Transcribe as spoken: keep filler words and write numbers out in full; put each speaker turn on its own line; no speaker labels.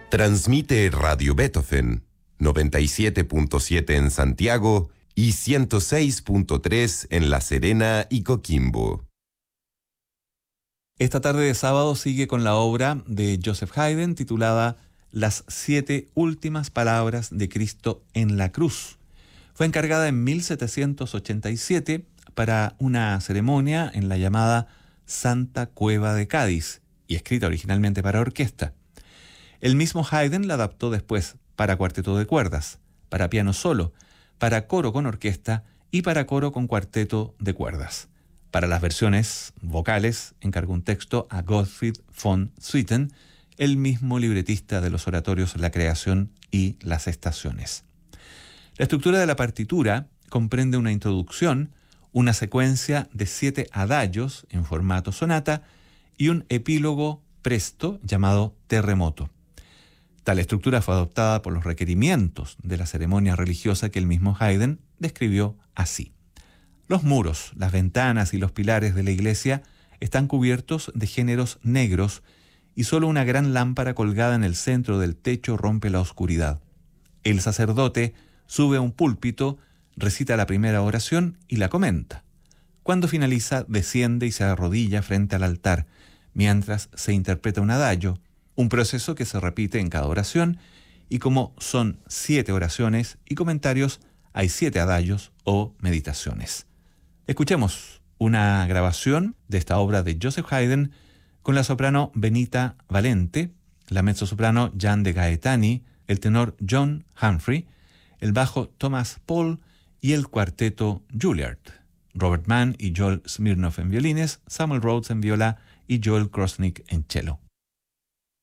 Transmite Radio Beethoven, noventa y siete punto siete en Santiago y ciento seis punto tres en La Serena y Coquimbo.
Esta tarde de sábado sigue con la obra de Joseph Haydn titulada Las siete últimas palabras de Cristo en la cruz. Fue encargada en mil setecientos ochenta y siete para una ceremonia en la llamada Santa Cueva de Cádiz y escrita originalmente para orquesta. El mismo Haydn la adaptó después para cuarteto de cuerdas, para piano solo, para coro con orquesta y para coro con cuarteto de cuerdas. Para las versiones vocales encargó un texto a Gottfried von Swieten, el mismo libretista de los oratorios La Creación y Las Estaciones. La estructura de la partitura comprende una introducción, una secuencia de siete adagios en formato sonata y un epílogo presto llamado terremoto. Tal estructura fue adoptada por los requerimientos de la ceremonia religiosa que el mismo Haydn describió así. Los muros, las ventanas y los pilares de la iglesia están cubiertos de géneros negros y solo una gran lámpara colgada en el centro del techo rompe la oscuridad. El sacerdote sube a un púlpito, recita la primera oración y la comenta. Cuando finaliza, desciende y se arrodilla frente al altar, mientras se interpreta un adagio, un proceso que se repite en cada oración, y como son siete oraciones y comentarios, hay siete adagios o meditaciones. Escuchemos una grabación de esta obra de Joseph Haydn con la soprano Benita Valente, la mezzosoprano Jan de Gaetani, el tenor John Humphrey, el bajo Thomas Paul y el cuarteto Juilliard. Robert Mann y Joel Smirnoff en violines, Samuel Rhodes en viola y Joel Krosnick en cello.